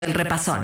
El repasón.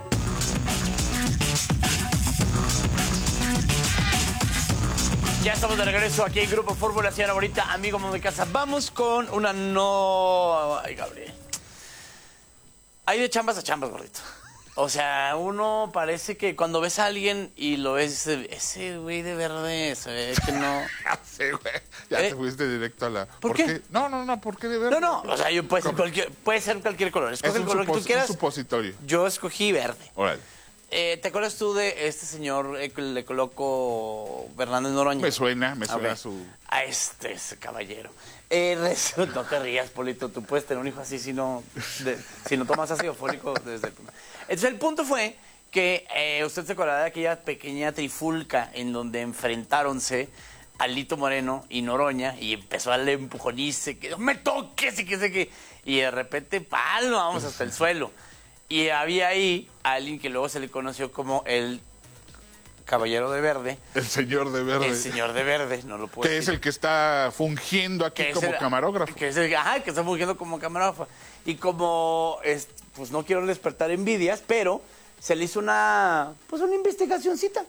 Ya estamos de regreso aquí en Grupo Fórmula, señora bonita, amigo de casa. Vamos con una no... Ay, Gabriel. Hay de chambas a chambas, gordito. O sea, uno parece que cuando ves a alguien y lo ves, ese güey de verde, se ve que no... Sí, güey. Ya te fuiste directo a la... ¿Por qué? No, ¿por qué de verde? No, o sea, puede ser cualquier color. Escoge el color que tú quieras. Un supositorio. Yo escogí verde. Órale. ¿Te acuerdas tú de este señor que le coloco Fernández Noroña? Me suena Okay. su... A ese caballero. No te rías, Polito, tú puedes tener un hijo así si no tomas ácido fólico desde el... Entonces el punto fue que usted se acordará de aquella pequeña trifulca en donde enfrentáronse Alito Moreno y Noroña y empezó a darle empujonice, que no me toques y que sé que... Y de repente, palo, vamos hasta el suelo. Y había ahí alguien que luego se le conoció como el caballero de verde. El señor de verde. El señor de verde, no lo puedo Que decir. es el que está fungiendo aquí como camarógrafo. Que está fungiendo como camarógrafo. Y como, pues no quiero despertar envidias, pero se le hizo una investigacioncita,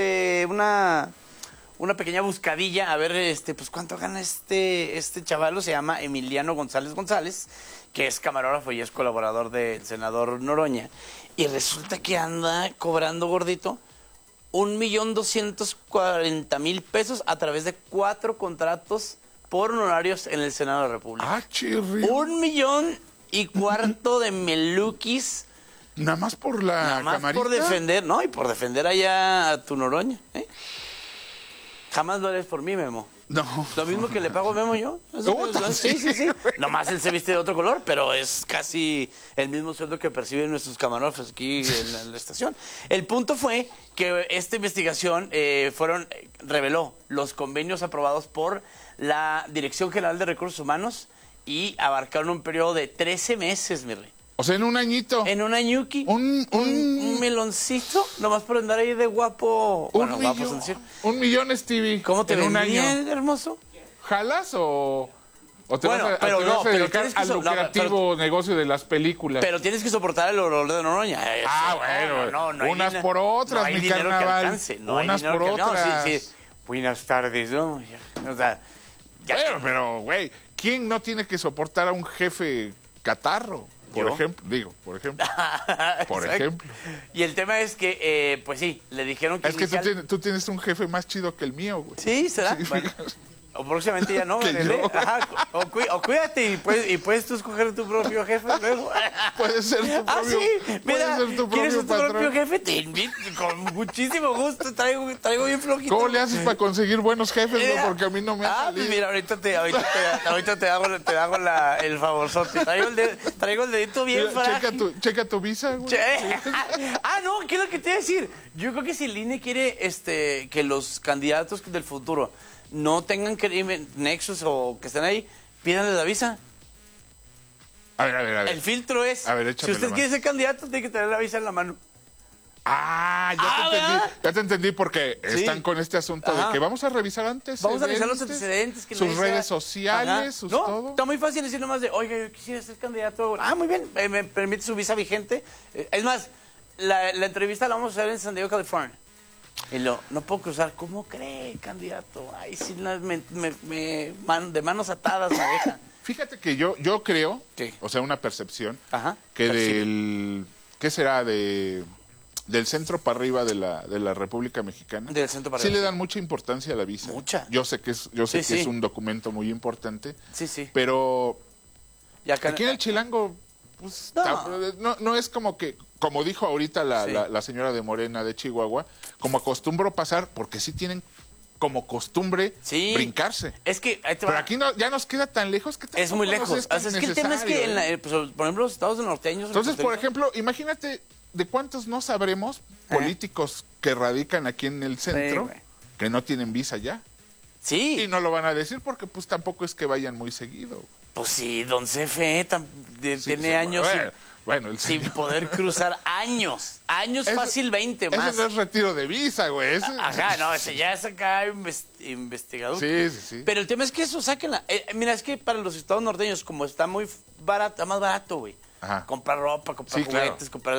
una pequeña buscadilla, a ver, pues cuánto gana este chavalo, se llama Emiliano González, que es camarógrafo y es colaborador del senador Noroña. Y resulta que anda cobrando, gordito, 1,240,000 pesos a través de 4 contratos por honorarios en el Senado de la República. Ah, chirri. 1,25 de melukis. Nada más por la Nada más camarita. por defender, ¿no? Y por defender allá a tu Noroña, ¿eh? Jamás lo harías por mí, Memo. No. Lo mismo que le pago a Memo yo. Sí. Nomás él se viste de otro color, pero es casi el mismo sueldo que perciben nuestros camarógrafos aquí en la estación. El punto fue que esta investigación reveló los convenios aprobados por la Dirección General de Recursos Humanos y abarcaron un periodo de 13 meses, mi rey. O sea, en un añito. En un añuki. Un meloncito, nomás por andar ahí de guapo. Un millón, un millón, Stevie. ¿Cómo te en ven un año? hermoso? ¿Jalas o te Bueno, vas a, pero te no, vas a pero dedicar tienes que al lucrativo negocio de las películas? Pero tienes que soportar el olor de Noroña. Bueno, no hay unas por otras, no hay mi dinero que carnaval. alcance, no unas hay dinero por que alcance. otras. No, sí. Buenas tardes, ¿no? O sea, Bueno, pero, güey, ¿quién no tiene que soportar a un jefe catarro? Por ¿Yo? ejemplo. Por Exacto. ejemplo. Y el tema es que, pues sí, le dijeron que... Es que tú tienes un jefe más chido que el mío, güey. Sí, ¿será? Sí. Bueno, o próximamente ya no, Que René. yo. Ajá, o cuídate y puedes tú escoger tu propio jefe luego. Puedes ser tu propio, sí, mira, puedes ser tu ¿quieres propio ser tu patrón. propio jefe? Te invito, con muchísimo gusto, traigo bien flojito. ¿Cómo le haces para conseguir buenos jefes, güey? Mira. Porque a mí no me ha Pues salido. mira, ahorita te hago el favorzote. Traigo el dedito bien Mira, frágil. checa tu visa, güey. No, ¿qué es lo que te iba a decir? Yo creo que si el INE quiere que los candidatos del futuro no tengan nexos o que estén ahí, pídanle la visa. A ver. El filtro es, A ver, si échame usted la quiere ser candidato, tiene que tener la visa en la mano. Ya te entendí porque Sí. están con este asunto Ajá. de que vamos a revisar antes. Vamos a revisar los antecedentes. Que sus le sea- redes sociales, Ajá. sus No, todo. está muy fácil decir nomás de, oiga, yo quisiera ser candidato. Muy bien, me permite su visa vigente. Es más, la entrevista la vamos a hacer en San Diego, California. Y no puedo cruzar. ¿Cómo cree, candidato? Ay, sí, de manos atadas me deja. Fíjate que yo creo, ¿Qué? o sea, una percepción, Ajá. que Percibe. ¿qué será? Del centro para arriba de la República Mexicana. Del centro para sí arriba, le dan mucha importancia a la visa. Mucha. Yo sé que es Sí. un documento muy importante, Sí. pero Y acá, aquí en el Chilango, pues, No. no es como que, como dijo ahorita Sí. la señora de Morena de Chihuahua, como acostumbro pasar, porque sí tienen como costumbre Sí. brincarse. Es que ahí te va. Pero aquí ya nos queda tan lejos que Es muy tampoco nos lejos. tan Es que el tema es que, necesario, pues, por ejemplo, los estados norteños... Entonces, por Costa Rica, ejemplo, imagínate de cuántos no sabremos políticos que radican aquí en el centro güey. que no tienen visa ya. Sí. Y no lo van a decir porque pues tampoco es que vayan muy seguido. Pues sí, don CFE Sí, tiene sí, años bueno, el sin señor. poder cruzar años. Años Eso- fácil 20 más. Ese no es retiro de visa, güey. Ajá, no, ese ya es acá investigador. Sí. Pero el tema es que eso, sáquenla. Mira, es que para los estados norteños, como está muy barato, está más barato, güey. Ajá. Comprar ropa, comprar Sí, claro. juguetes, comprar